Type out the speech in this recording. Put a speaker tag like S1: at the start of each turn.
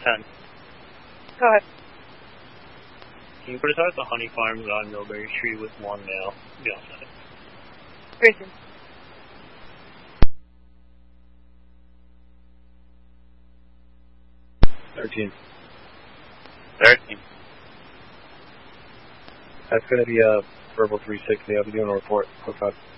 S1: 10.
S2: Go ahead.
S1: Can you put us out at the Honey Farms on Millbury Street with one male? Be all set.
S2: Grayson.
S3: $13.
S1: That's
S3: going to be a verbal 360. I'll be doing a report. Code 5.